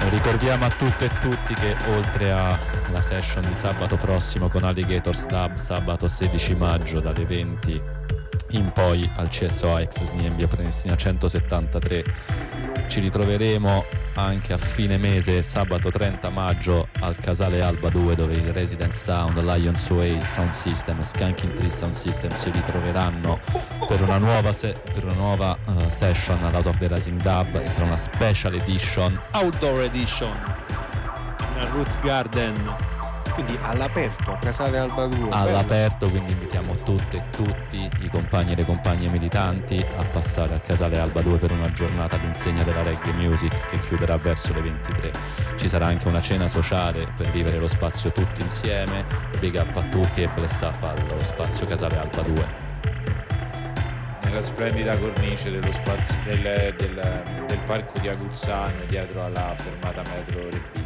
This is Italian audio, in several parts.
Ricordiamo a tutte e tutti che oltre alla session di sabato prossimo con Alligator Stab, sabato 16 maggio dalle 20 in poi al CSO Ex SNI in via Prenestina 173, ci ritroveremo anche a fine mese, sabato 30 maggio al Casale Alba 2, dove il Resident Sound, Lions Way Sound System e Skanking Tree Sound System si ritroveranno per una nuova session all'House of the Rising Dub. Sarà una special edition, outdoor edition, nel Roots Garden, quindi all'aperto, Casale Alba 2. all'aperto, quindi invitiamo tutte e tutti i compagni e le compagne militanti a passare al Casale Alba 2 per una giornata d'insegna della reggae music che chiuderà verso le 23. Ci sarà anche una cena sociale per vivere lo spazio tutti insieme. Big up a tutti e bless up allo spazio Casale Alba 2. Nella splendida cornice dello spazio del parco di Aguzzano, dietro alla fermata metro Rebibbia,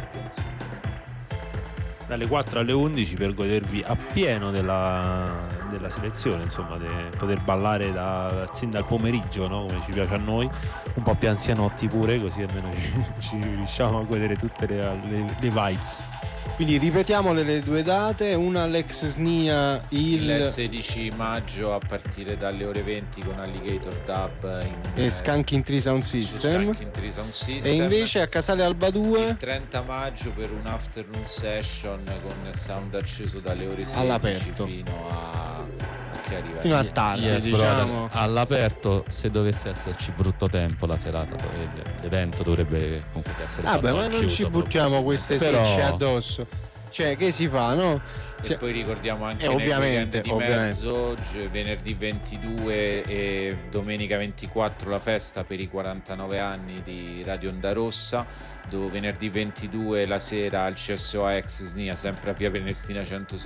dalle 4 alle 11 per godervi appieno della selezione, insomma, poter ballare sin dal pomeriggio, no? Come ci piace a noi, un po' più anzianotti pure, così almeno ci riusciamo a godere tutte le vibes. Quindi ripetiamo le due date, una all'ex SNIA il 16 maggio a partire dalle ore 20 con Alligator Dub e Skanking Tree Sound System, e invece a Casale Alba 2 il 30 maggio per un afternoon session con sound acceso dalle ore 16 all'aperto fino a che arriva fino a tardi, yes, diciamo. All'aperto, se dovesse esserci brutto tempo la serata, l'evento dovrebbe comunque essere fatto ma non ci buttiamo queste secce addosso, cioè che si fa, no? E poi ricordiamo anche ovviamente, di mezzo, venerdì 22 e domenica 24 la festa per i 49 anni di Radio Onda Rossa, dove venerdì 22 la sera al CSO Ex SNIA, sempre a via Prenestina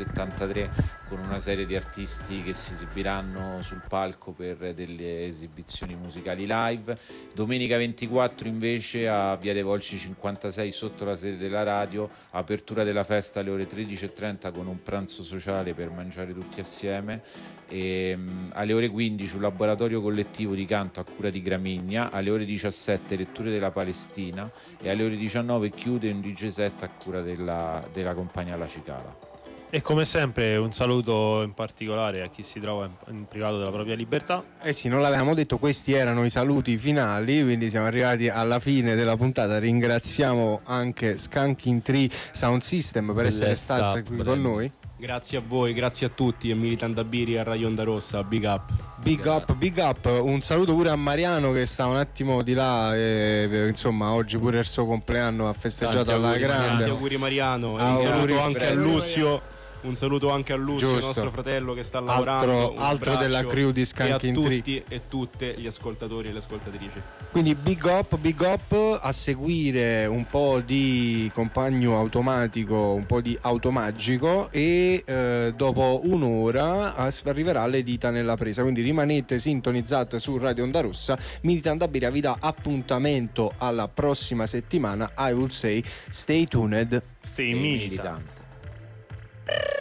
173, con una serie di artisti che si esibiranno sul palco per delle esibizioni musicali live. Domenica 24 invece a via dei Volci 56 sotto la sede della radio, apertura della festa alle ore 13:30 con un pranzo sociale per mangiare tutti assieme, e alle ore 15 un laboratorio collettivo di canto a cura di Gramigna, alle ore 17 letture della Palestina e alle ore 19 chiude un DJ set a cura della compagnia La Cicala. E come sempre un saluto in particolare a chi si trova in privato della propria libertà. Eh sì, non l'avevamo detto, questi erano i saluti finali, quindi siamo arrivati alla fine della puntata. Ringraziamo anche Skanking Tree Sound System per essere stati qui con noi. Grazie a voi, grazie a tutti, e Militant Dabiri a Radio Onda Rossa, big up. Big up. Un saluto pure a Mariano che sta un attimo di là, insomma oggi pure il suo compleanno ha festeggiato alla grande. Tanti auguri Mariano, e un saluto anche a Lucio. Un saluto anche a Lucio, il nostro fratello che sta lavorando. Altro della crew di Skanking Tree. E a tutti e tutte gli ascoltatori e le ascoltatrici. Quindi big up, a seguire un po' di Compagno Automatico, un po' di Automagico, e dopo un'ora arriverà le dita nella presa. Quindi rimanete sintonizzate su Radio Onda Rossa. Militant Dabiri vi dà appuntamento alla prossima settimana. I would say stay tuned, stay militant.